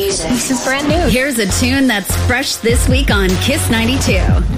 music. This is brand new. Here's a tune that's fresh this week on Kiss 92.